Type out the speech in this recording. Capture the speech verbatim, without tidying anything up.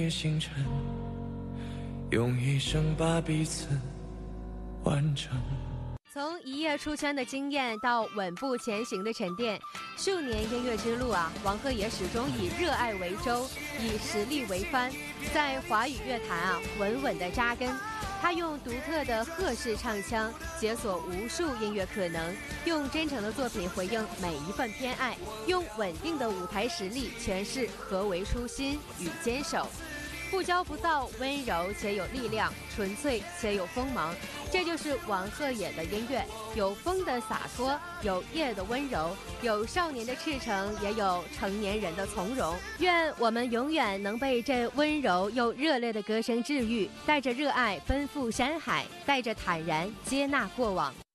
星辰，用一生把彼此完成。 从一夜出圈的惊艳到稳步前行的沉淀，数年音乐之路啊，王鹤也始终以热爱为舟，以实力为帆，在华语乐坛啊稳稳地扎根。他用独特的鹤式唱腔解锁无数音乐可能，用真诚的作品回应每一份偏爱，用稳定的舞台实力诠释何为初心与坚守。不骄不躁，温柔且有力量，纯粹且有锋芒，这就是王鹤野的音乐。有风的洒脱，有夜的温柔，有少年的赤诚，也有成年人的从容。愿我们永远能被这温柔又热烈的歌声治愈，带着热爱奔赴山海，带着坦然接纳过往。